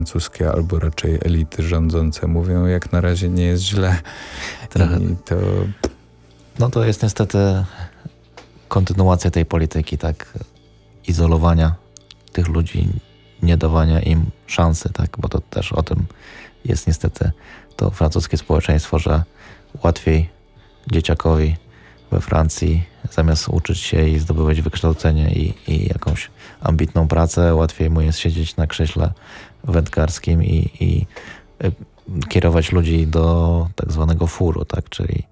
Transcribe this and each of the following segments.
francuskie, albo raczej elity rządzące mówią, jak na razie nie jest źle. Trochę. I to... No to jest niestety kontynuacja tej polityki, tak, izolowania tych ludzi, nie dawania im szansy, tak, bo to też o tym jest niestety to francuskie społeczeństwo, że łatwiej dzieciakowi we Francji zamiast uczyć się i zdobywać wykształcenie i jakąś ambitną pracę, łatwiej mu jest siedzieć na krześle wędkarskim i kierować ludzi do tak zwanego furu, tak, czyli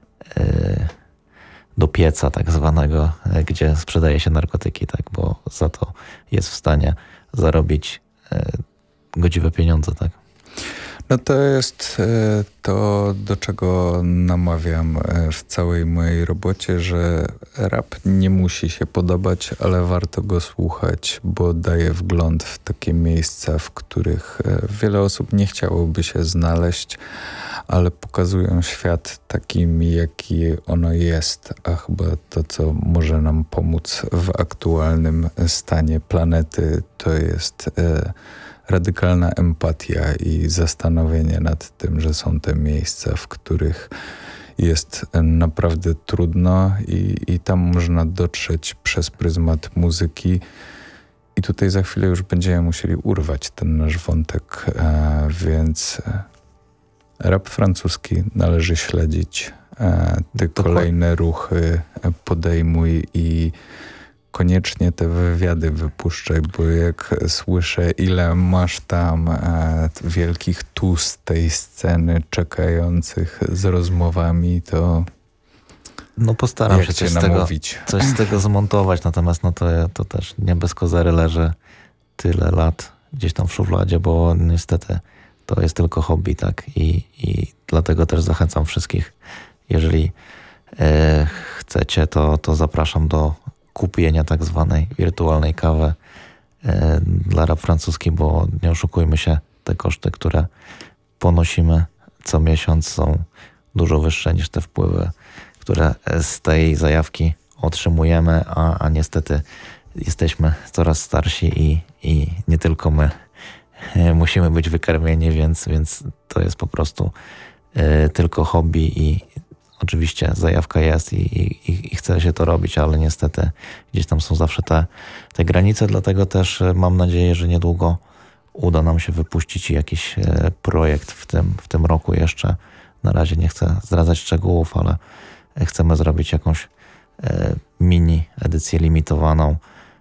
do pieca tak zwanego, gdzie sprzedaje się narkotyki, tak, bo za to jest w stanie zarobić godziwe pieniądze, tak. No to jest to, do czego namawiam w całej mojej robocie, że rap nie musi się podobać, ale warto go słuchać, bo daje wgląd w takie miejsca, w których wiele osób nie chciałoby się znaleźć, ale pokazują świat takim, jaki ono jest, a chyba to, co może nam pomóc w aktualnym stanie planety, to jest radykalna empatia i zastanowienie nad tym, że są te miejsca, w których jest naprawdę trudno i tam można dotrzeć przez pryzmat muzyki. I tutaj za chwilę już będziemy musieli urwać ten nasz wątek, więc rap francuski należy śledzić. Te kolejne ruchy podejmuj i koniecznie te wywiady wypuszczaj, bo jak słyszę, ile masz tam wielkich z tej sceny czekających z rozmowami, to no postaram się coś z tego zmontować, natomiast no to też nie bez kozery leży tyle lat gdzieś tam w szufladzie, bo niestety to jest tylko hobby, tak, i dlatego też zachęcam wszystkich, jeżeli chcecie, to zapraszam do kupienia tak zwanej wirtualnej kawy dla rap francuski, bo nie oszukujmy się, te koszty, które ponosimy co miesiąc, są dużo wyższe niż te wpływy, które z tej zajawki otrzymujemy, a niestety jesteśmy coraz starsi i nie tylko my musimy być wykarmieni, więc to jest po prostu tylko hobby i oczywiście zajawka jest i chce się to robić, ale niestety gdzieś tam są zawsze te granice, dlatego też mam nadzieję, że niedługo uda nam się wypuścić jakiś projekt w tym roku jeszcze. Na razie nie chcę zdradzać szczegółów, ale chcemy zrobić jakąś mini edycję limitowaną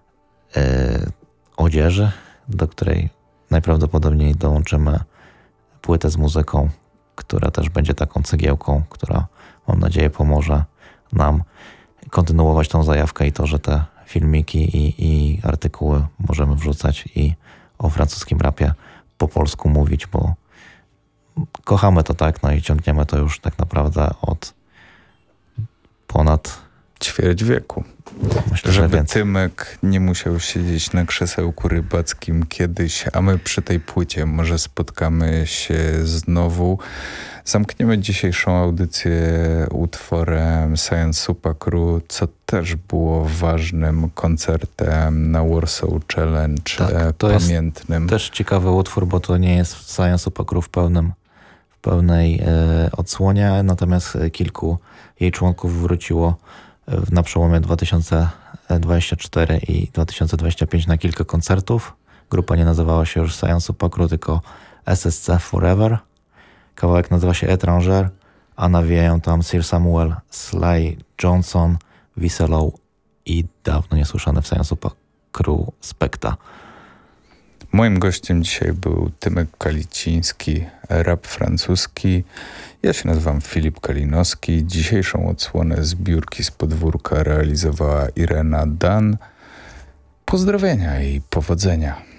odzieży, do której najprawdopodobniej dołączymy płytę z muzyką, która też będzie taką cegiełką, która mam nadzieję pomoże nam kontynuować tą zajawkę i to, że te filmiki i artykuły możemy wrzucać i o francuskim rapie po polsku mówić, bo kochamy to, tak, no i ciągniemy to już tak naprawdę od ponad ćwierć wieku. Myślę, żeby Tymek nie musiał siedzieć na krzesełku rybackim kiedyś, a my przy tej płycie może spotkamy się znowu. Zamkniemy dzisiejszą audycję utworem Science Supa Crew, co też było ważnym koncertem na Warsaw Challenge, tak, to pamiętnym. Jest też ciekawy utwór, bo to nie jest Science Supa Crew w pełnej odsłonie, natomiast kilku jej członków wróciło na przełomie 2024 i 2025 na kilka koncertów. Grupa nie nazywała się już Science Supa Crew, tylko SSC Forever. Kawałek nazywa się Étranger, a nawijają tam Sir Samuel, Sly Johnson, Wiselow i dawno niesłyszany w Science Supa Crew Spekta. Moim gościem dzisiaj był Tymek Kaliciński, rap francuski. Ja się nazywam Filip Kalinowski. Dzisiejszą odsłonę zbiórki z podwórka realizowała Irena Dan. Pozdrowienia i powodzenia.